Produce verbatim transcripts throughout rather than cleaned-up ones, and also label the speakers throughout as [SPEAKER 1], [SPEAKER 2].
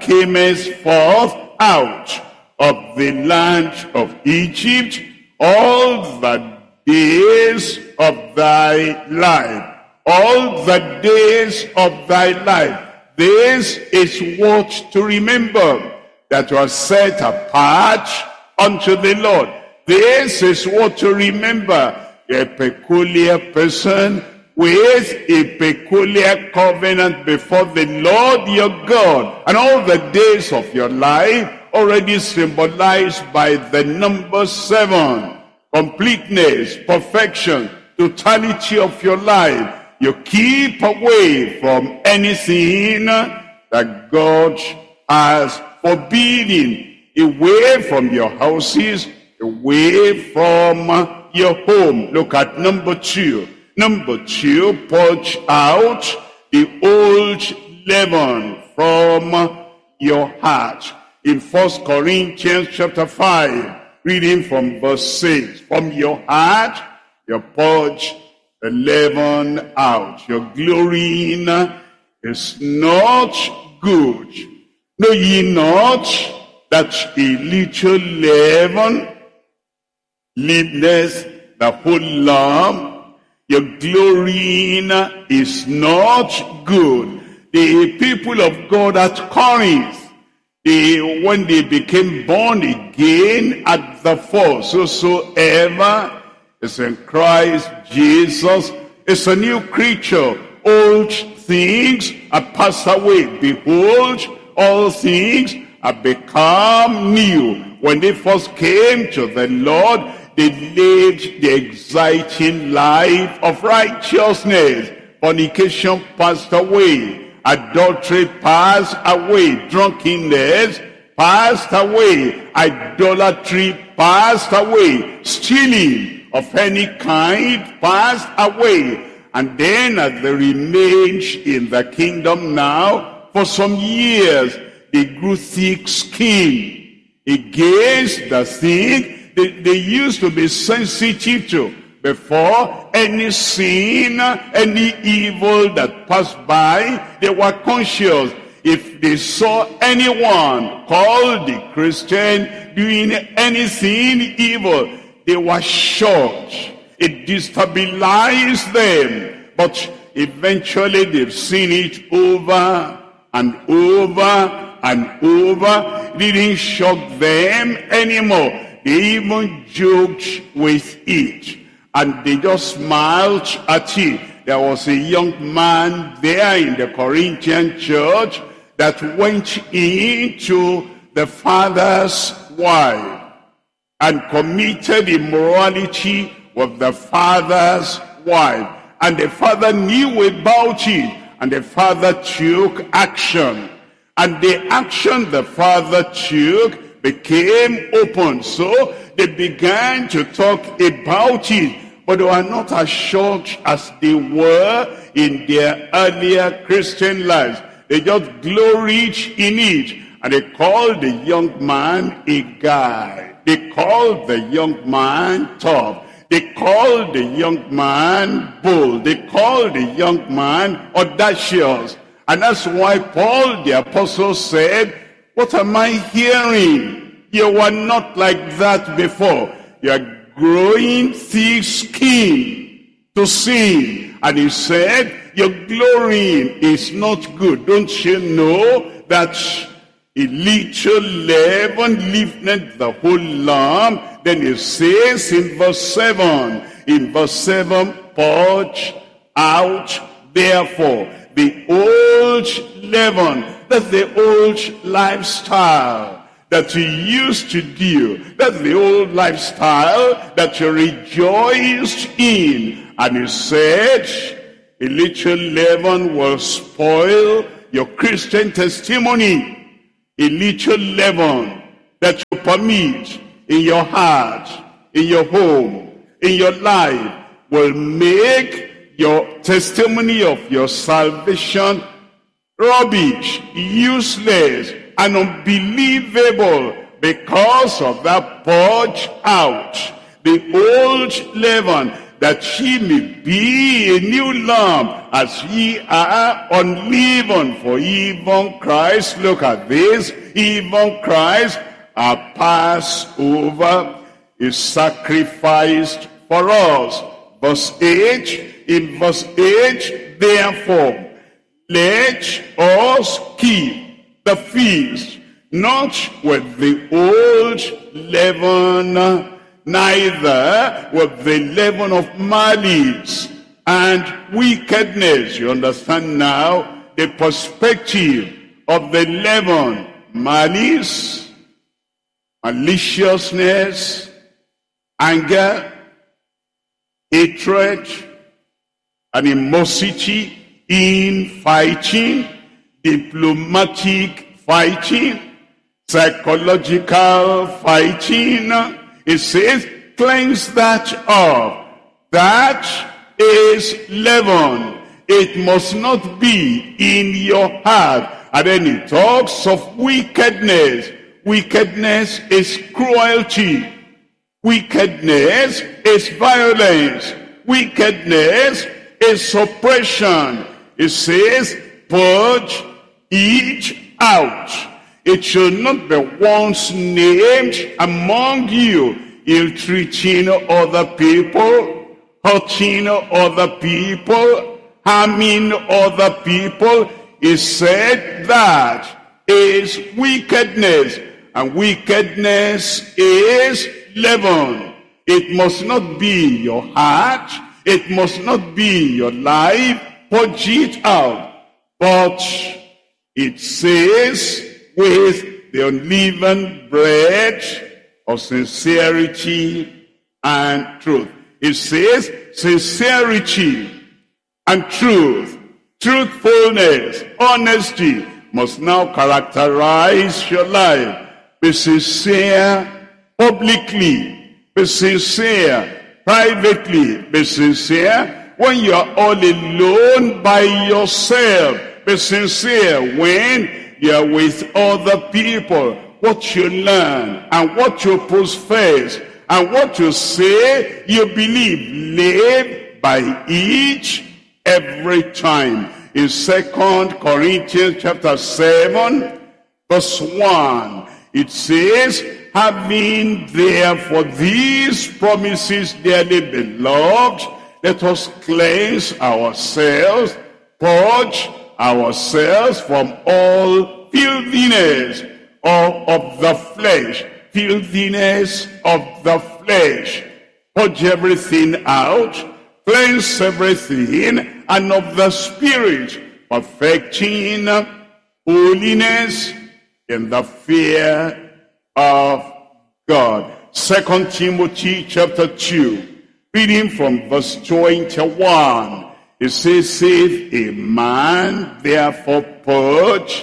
[SPEAKER 1] camest forth out of the land of Egypt all the days of thy life. All the days of thy life. This is what to remember, that was set apart unto the Lord. This is what to remember. You're a peculiar person with a peculiar covenant before the Lord your God. And all the days of your life already symbolized by the number seven. Completeness, perfection, totality of your life. You keep away from anything that God has forbidden. Away from your houses, away from your home. Look at number two. Number two, purge out the old leaven from your heart. In First Corinthians chapter five, reading from verse six. From your heart, you purge the leaven out. Your glorying is not good. Know ye not that a little leaven leaveneth the whole lump? Your glorying is not good. The people of God at Corinth, they, when they became born again at the first, whosoever is in Christ Jesus is a new creature. Old things are passed away. Behold, all things have become new. When they first came to the Lord, they lived the exciting life of righteousness. Fornication passed away. Adultery passed away. Drunkenness passed away. Idolatry passed away. Stealing of any kind passed away. And then as they remained in the kingdom now, for some years, they grew thick-skinned against the thing they, they used to be sensitive to. Before any sin, any evil that passed by, they were conscious. If they saw anyone called a Christian doing anything evil, they were shocked. It destabilized them. But eventually they've seen it over and over and over. It didn't shock them anymore. They even joked with it. And they just smiled at it. There was a young man there in the Corinthian church that went into the father's wife and committed immorality with the father's wife. And the father knew about it, and the father took action. And the action the father took became open. So they began to talk about it, but they were not as shocked as they were in their earlier Christian lives. They just gloried in it, and they called the young man a guy. They called the young man tough. They called the young man bold. They called the young man audacious. And that's why Paul the apostle said, what am I hearing? You were not like that before. You are growing thick-skinned to sin. And he said, your glorying is not good. Don't you know that a little leaven leaveneth the whole lump? Then it says in verse seven, in verse seven, purge out therefore the old leaven. That's the old lifestyle that you used to do. That's the old lifestyle that you rejoiced in. And he said, a little leaven will spoil your Christian testimony. A little leaven that you permit in your heart, in your home, in your life will make your testimony of your salvation rubbish, useless, and unbelievable because of that purge out. The old leaven that ye may be a new lump, as ye are unleavened. For even Christ, look at this, even Christ, our Passover, is sacrificed for us. Verse eight, in verse eight, therefore, let us keep the feast, not with the old leaven, neither with the leaven of malice and wickedness. You understand now the perspective of the leaven: malice, maliciousness, anger, hatred, animosity, infighting, diplomatic fighting, psychological fighting. It says, cleanse that up. That is leaven. It must not be in your heart. And then it talks of wickedness. Wickedness is cruelty. Wickedness is violence. Wickedness is oppression. It says, purge it out. It should not be once named among you, ill-treating other people, hurting other people, harming other people. It said that is wickedness, and wickedness is leaven. It must not be your heart. It must not be your life. Purge it out. But it says, with the unleavened bread of sincerity and truth. It says sincerity and truth, truthfulness, honesty must now characterize your life. Be sincere publicly, be sincere privately, be sincere when you are all alone by yourself. Be sincere when you are with other people. What you learn and what you profess and what you say you believe, live by each every time. In Second Corinthians chapter seven, verse one, it says, having therefore these promises, dearly beloved, let us cleanse ourselves, purge ourselves from all filthiness of, of the flesh. Filthiness of the flesh. Purge everything out, cleanse everything, and of the spirit, perfecting holiness in the fear of God. Second Timothy chapter two, reading from verse twenty-one. It says, if a man therefore purge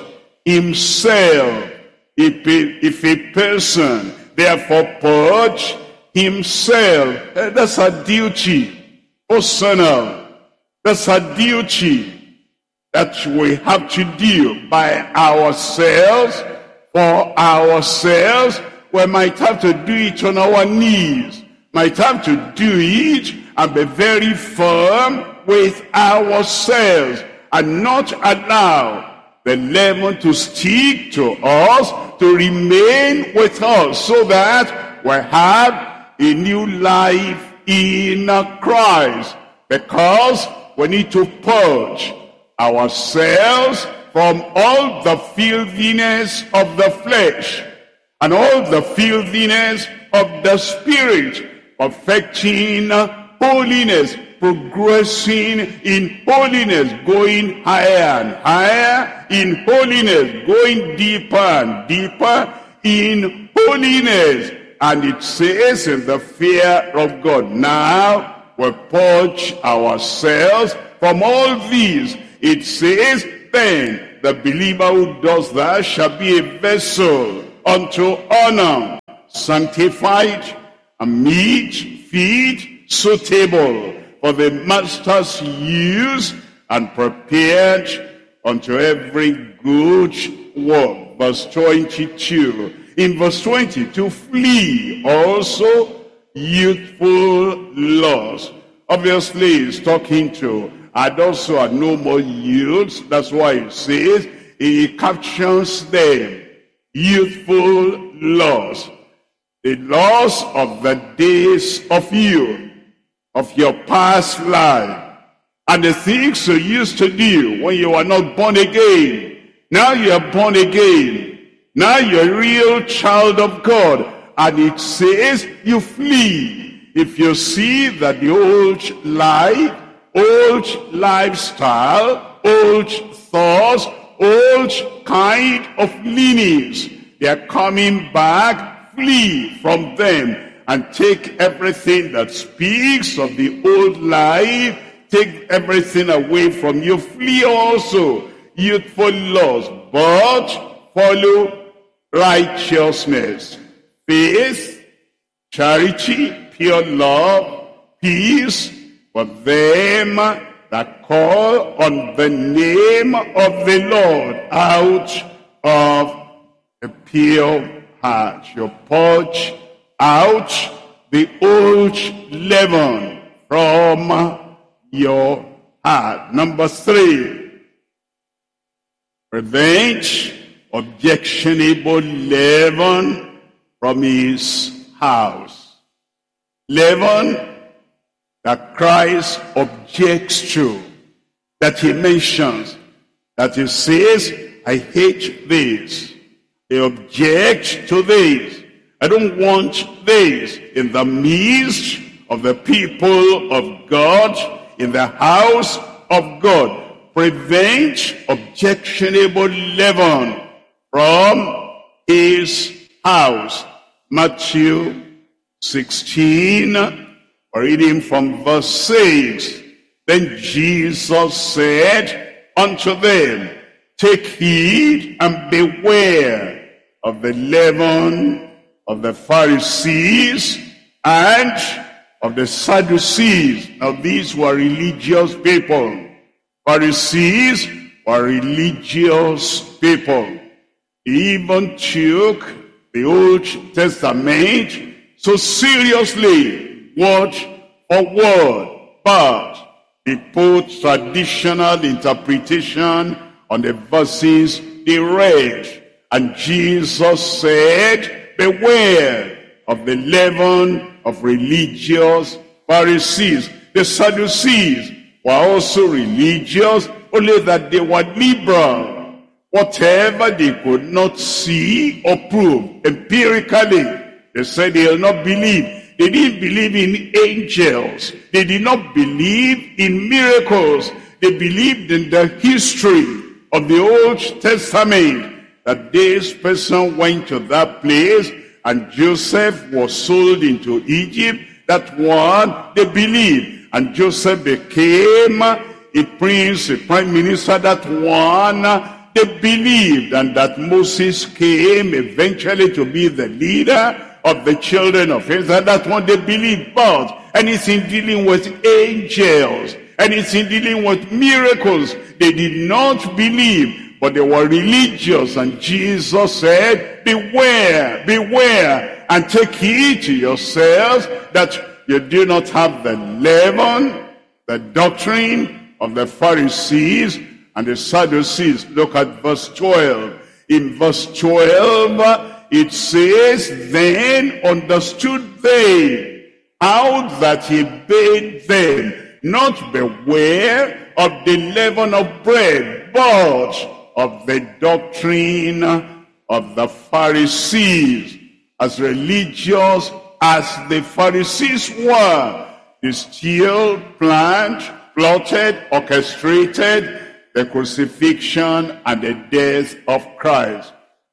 [SPEAKER 1] himself, if a, if a person therefore purge himself, that's a duty, personal, that's a duty that we have to do by ourselves, for ourselves. We might have to do it on our knees, might have to do it and be very firm with ourselves, and not allow the leaven to stick to us, to remain with us, so that we have a new life in Christ. Because we need to purge ourselves from all the filthiness of the flesh and all the filthiness of the spirit, perfecting holiness, progressing in holiness, going higher and higher in holiness, going deeper and deeper in holiness. And it says in the fear of God. Now we purge ourselves from all these. It says, then the believer who does that shall be a vessel unto honor, sanctified, and meet, feet, suitable for the master's use, and prepared unto every good work. Verse twenty-two. In verse twenty-two, flee also youthful lust, Obviously, he's talking to adults who are no more youths. That's why he says, he captions them, youthful laws. The laws of the days of youth, of your past life, and the things you used to do when you were not born again. Now you are born again. Now you're a real child of God. And it says you flee. If you see that the old life, old lifestyle, old thoughts, old kind of leanings, they are coming back, flee from them and take everything that speaks of the old life, take everything away from you. Flee also youthful laws, but follow righteousness, faith, charity, pure love, peace, for them that call on the name of the Lord out of a pure heart. You purge out the old leaven from your heart. Number three, prevent objectionable leaven from his house. Leaven that Christ objects to, that he mentions, that he says, I hate this. He objects to this. I don't want this in the midst of the people of God, in the house of God. Prevent objectionable leaven from his house. Matthew sixteen, reading from verse six. Then Jesus said unto them, take heed and beware of the leaven of the Pharisees and of the Sadducees. Now these were religious people. Pharisees were religious people. He even took the Old Testament so seriously, word for word, but he put traditional interpretation on the verses they read. And Jesus said, beware of the leaven of religious Pharisees. The Sadducees were also religious, only that they were liberal. Whatever they could not see or prove empirically, they said they'll not believe. They didn't believe in angels. They did not believe in miracles. They believed in the history of the Old Testament, that this person went to that place and Joseph was sold into Egypt. That one they believed. And Joseph became a prince, a prime minister. That one they believed. And that Moses came eventually to be the leader of the children of Israel. That one they believed. But anything dealing with angels, anything dealing with miracles, they did not believe. But they were religious. And Jesus said, beware, beware, and take heed to yourselves that you do not have the leaven, the doctrine of the Pharisees and the Sadducees. Look at verse twelve. In verse twelve, it says, then understood they how that he bade them not beware of the leaven of bread, but of the doctrine of the Pharisees. As religious as the Pharisees were, they still planned, plotted, orchestrated the crucifixion and the death of Christ.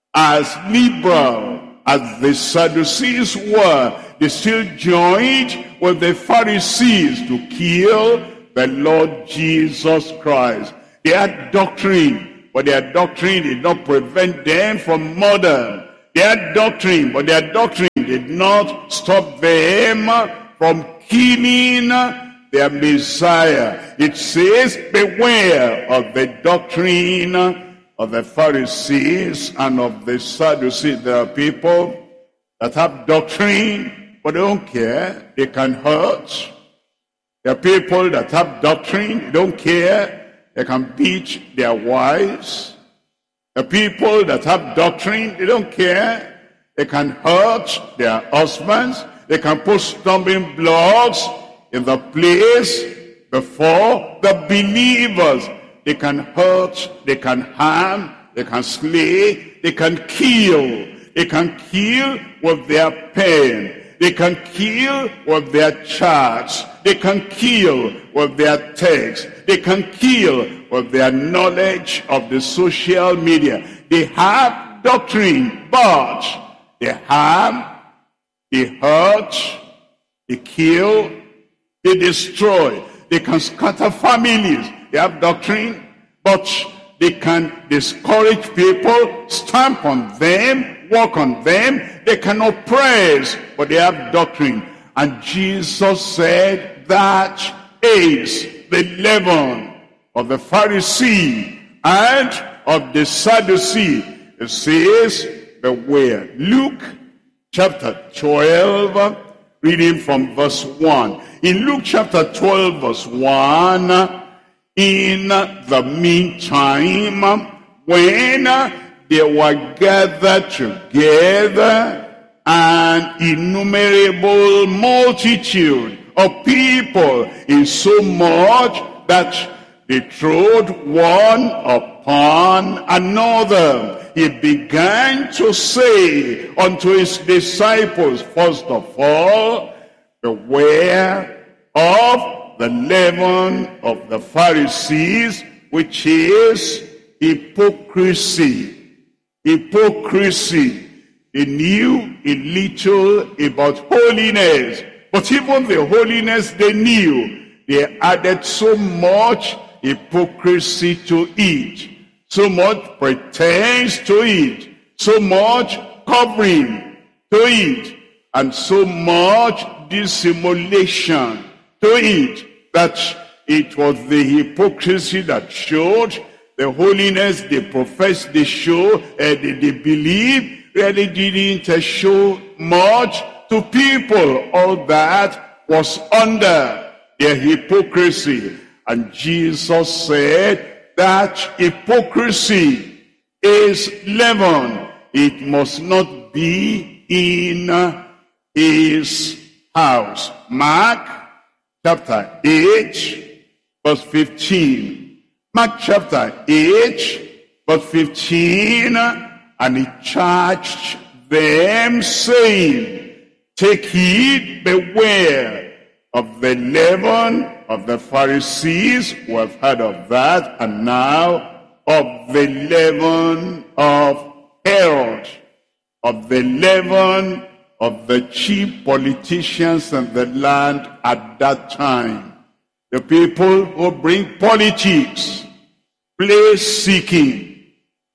[SPEAKER 1] As liberal as the Sadducees were, they still joined with the Pharisees to kill the Lord Jesus Christ. They had doctrine, but their doctrine did not prevent them from murder. They had doctrine, but their doctrine did not stop them from killing their Messiah. It says, beware of the doctrine of the Pharisees and of the Sadducees. There are people that have doctrine, but they don't care. They can hurt. There are people that have doctrine, they don't care. They can beat their wives. There are people that have doctrine, they don't care. They can hurt their husbands. They can put stumbling blocks in the place before the believers. They can hurt, they can harm, they can slay, they can kill. They can kill with their pen. They can kill with their charts. They can kill with their text. They can kill with their knowledge of the social media. They have doctrine, but they harm, they hurt, they kill, they destroy. They can scatter families. They have doctrine, but they can discourage people, stamp on them, walk on them. They can oppress, but they have doctrine. And Jesus said that is the leaven of the Pharisee and of the Sadducee. It says, beware. Luke chapter twelve, reading from verse one. In Luke chapter twelve, verse one, in the meantime, when they were gathered together, an innumerable multitude of people, in so much that they trod one upon another, he began to say unto his disciples, first of all, beware of the leaven of the Pharisees, which is hypocrisy. Hypocrisy. They knew a little about holiness, but even the holiness they knew, they added so much hypocrisy to it, so much pretense to it, so much covering to it, and so much dissimulation to it, that it was the hypocrisy that showed. The holiness they professed, they show, and they, they believe, really didn't show much to people. All that was under their hypocrisy. And Jesus said that hypocrisy is leaven. It must not be in his house. Mark chapter eight, verse fifteen. Mark chapter eight, verse fifteen. And he charged them, saying, take heed, beware of the leaven of the Pharisees, who have heard of that, and now of the leaven of Herod, of the leaven of the chief politicians in the land at that time. The people who bring politics, place-seeking,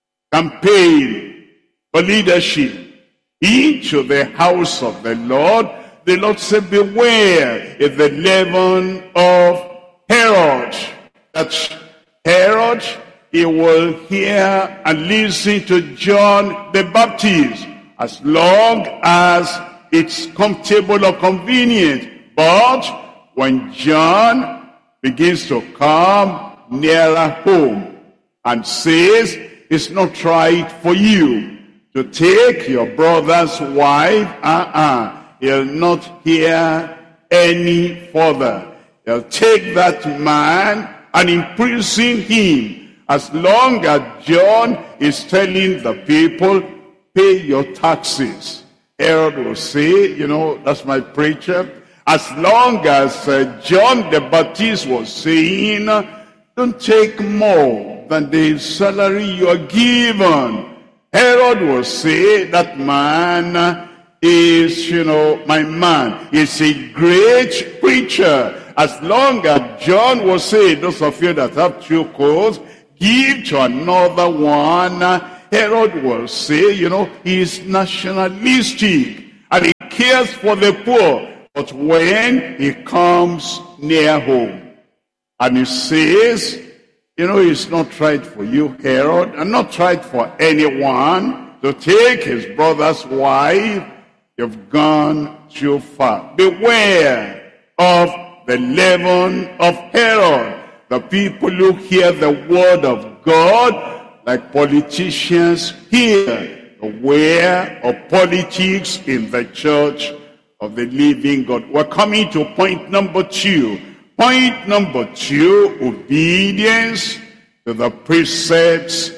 [SPEAKER 1] campaign for leadership into the house of the Lord. The Lord said, beware of the leaven of Herod. That Herod, he will hear and listen to John the Baptist as long as it's comfortable or convenient. But when John begins to come nearer home and says, it's not right for you to take your brother's wife, uh-uh, he'll not hear any further. He'll take that man and imprison him as long as John is telling the people, pay your taxes. Herod will say, you know, that's my preacher. As long as uh, John the Baptist was saying, don't take more than the salary you are given. Herod will say, that man is, you know, my man. He's a great preacher. As long as John will say, those of you that have two coats, give to another one. Herod will say, you know, he's nationalistic and he cares for the poor. But when he comes near home and he says, you know, it's not right for you, Herod, and not right for anyone to take his brother's wife, you've gone too far. Beware of the leaven of Herod. The people who hear the word of God, like politicians hear the way of politics in the church of the living God. We're coming to point number two. Point number two, obedience to the precepts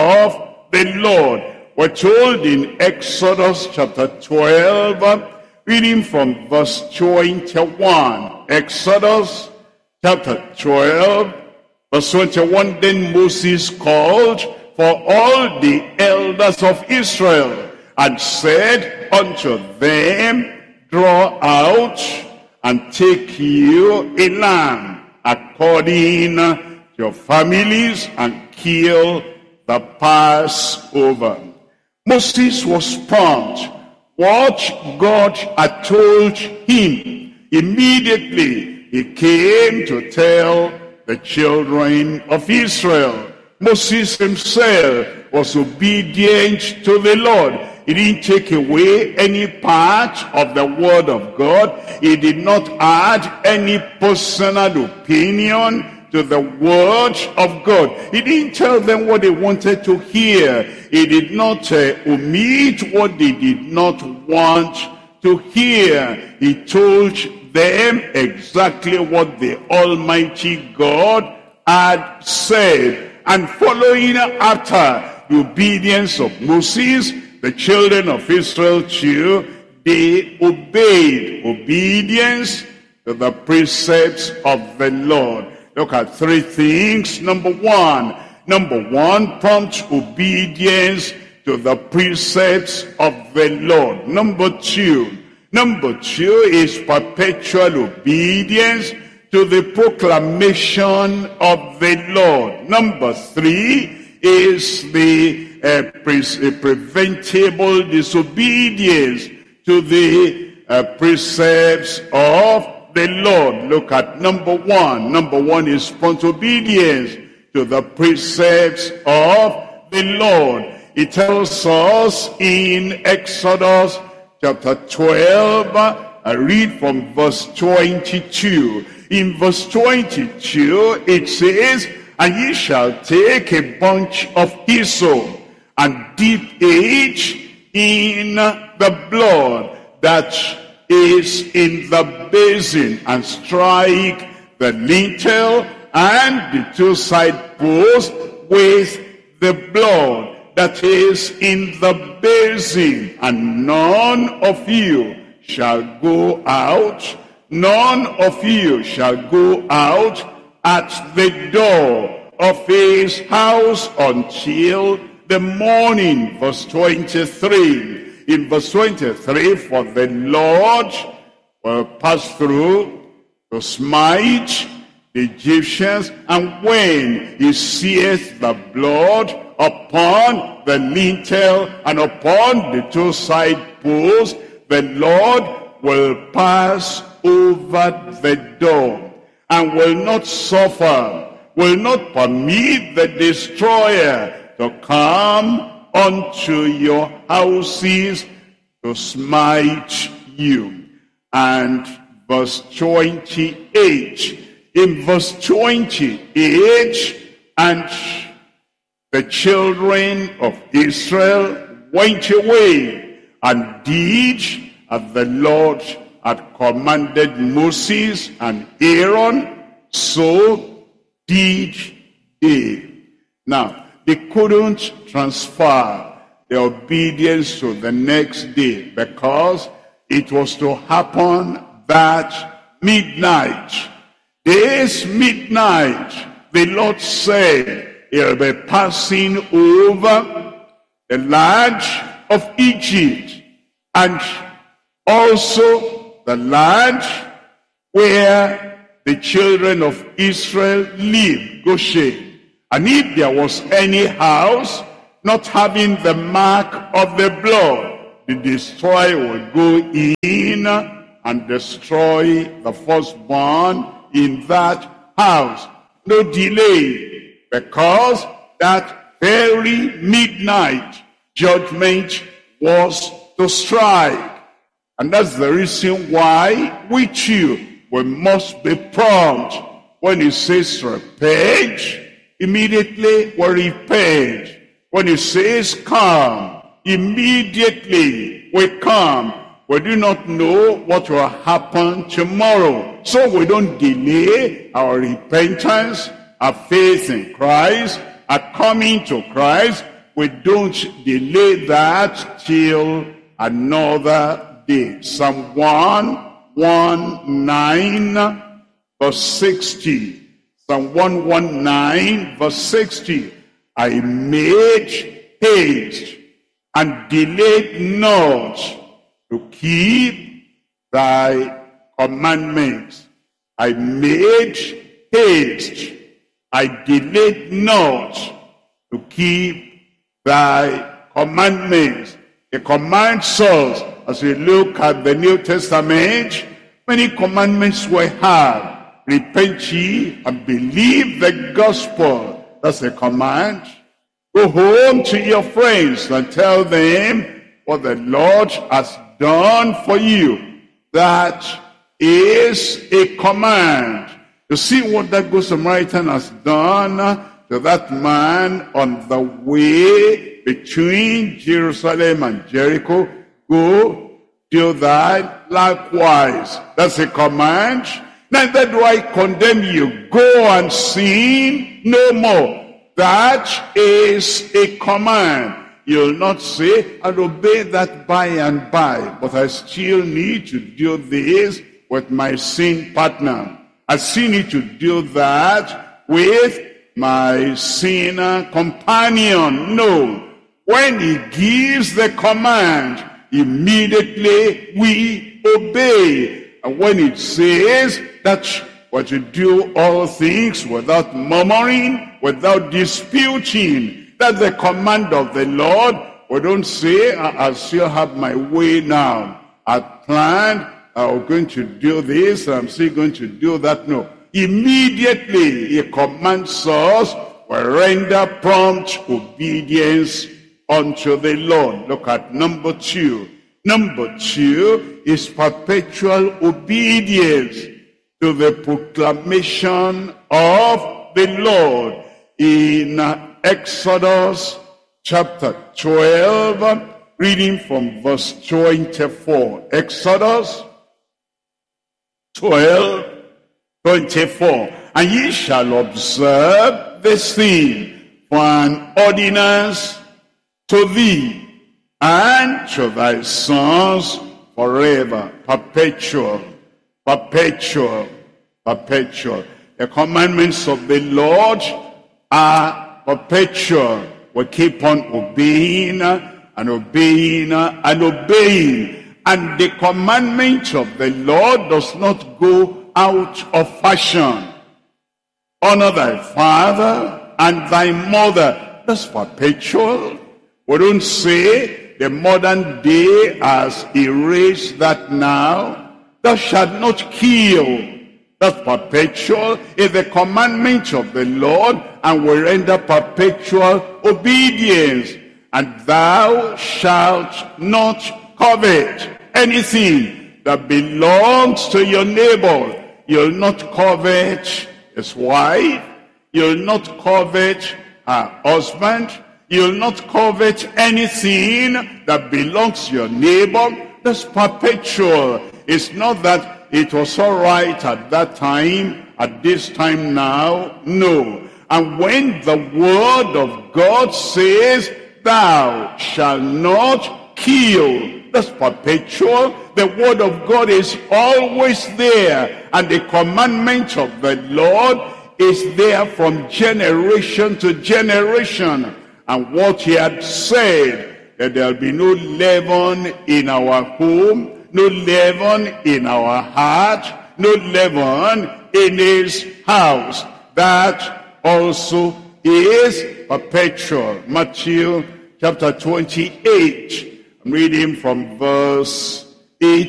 [SPEAKER 1] of the Lord. We're told in Exodus chapter twelve, reading from verse twenty-one. Exodus chapter twelve, verse twenty-one. Then Moses called for all the elders of Israel and said unto them, draw out and take you a lamb according to your families and kill the Passover. Moses was prompt. What God had told him, immediately he came to tell the children of Israel. Moses himself was obedient to the Lord. He didn't take away any part of the word of God. He did not add any personal opinion to the word of God. He didn't tell them what they wanted to hear. He did not uh, omit what they did not want to hear. He told them exactly what the Almighty God had said. And following after the obedience of Moses, the children of Israel too, they obeyed. Obedience to the precepts of the Lord. Look at three things. Number one, number one, prompt obedience to the precepts of the Lord. Number two, number two is perpetual obedience to the proclamation of the Lord. Number three is the uh, pre uh, preventable disobedience to the uh, precepts of the Lord. Look at number one. Number one is prompt obedience to the precepts of the Lord. It tells us in Exodus chapter twelve, I read from verse twenty-two. In verse twenty-two, it says, and ye shall take a bunch of hyssop and dip it in the blood that is in the basin, and strike the lintel and the two side posts with the blood that is in the basin, and none of you shall go out, none of you shall go out at the door of his house until the morning. Verse twenty-three. In verse twenty-three, for the Lord will pass through to smite the Egyptians, and when he seeth the blood upon the lintel and upon the two side posts, the Lord will pass over the door and will not suffer, will not permit the destroyer to come unto your houses to smite you. And verse twenty-eight. In verse twenty-eight, and the children of Israel went away and did as the Lord had commanded Moses and Aaron, so did they. Now, they couldn't transfer their obedience to the next day because it was to happen that midnight. This midnight, the Lord said, he'll be passing over the land of Egypt and also the land where the children of Israel live, Goshen. And if there was any house not having the mark of the blood, the destroyer will go in and destroy the firstborn in that house. No delay, because that very midnight judgment was to strike. And that's the reason why we too we must be prompt. When he says repent, immediately we repent. When he says come, immediately we come. We do not know what will happen tomorrow, so we don't delay our repentance, our faith in Christ, our coming to Christ. We don't delay that till another day. Psalm one nineteen, verse sixty. Psalm one nineteen, verse sixty. I made haste and delayed not to keep thy commandments. I made haste, I delayed not to keep thy commandments. It commands us, as we look at the New Testament, many commandments we have. Repent ye and believe the gospel. That's a command. Go home to your friends and tell them what the Lord has done for you. That is a command. You see what that good Samaritan has done to that man on the way between Jerusalem and Jericho. Go do that likewise. That's a command. Neither do I condemn you. Go and sin no more. That is a command. You'll not say, I'll obey that by and by, but I still need to do this with my sin partner. I still need to do that with my sinner companion. No. When he gives the command, immediately we obey. And when it says that we're to do all things without murmuring, without disputing, that's the command of the Lord. We don't say, I, I still have my way now. I planned, I'm going to do this, I'm still going to do that. No. Immediately, he commands us, we render prompt obedience unto the Lord. Look at number two. Number two is perpetual obedience to the proclamation of the Lord. In Exodus chapter twelve, reading from verse twenty-four. Exodus twelve, twenty-four. And ye shall observe this thing for an ordinance to thee and to thy sons forever. Perpetual, perpetual, perpetual. The commandments of the Lord are perpetual. We keep on obeying and obeying and obeying. And the commandment of the Lord does not go out of fashion. Honor thy father and thy mother. That's perpetual. We don't say the modern day has erased that now. Thou shalt not kill. That's perpetual. Is the commandment of the Lord, and we render perpetual obedience. And thou shalt not covet anything that belongs to your neighbor. You'll not covet his wife. You'll not covet her husband. You'll not covet anything that belongs to your neighbor. That's perpetual. It's not that it was all right at that time, at this time now. No. And when the word of God says, thou shalt not kill, that's perpetual. The word of God is always there. And the commandment of the Lord is there from generation to generation. And what he had said, that there'll be no leaven in our home, no leaven in our heart, no leaven in his house. That also is perpetual. Matthew chapter twenty-eight. I'm reading from verse eight.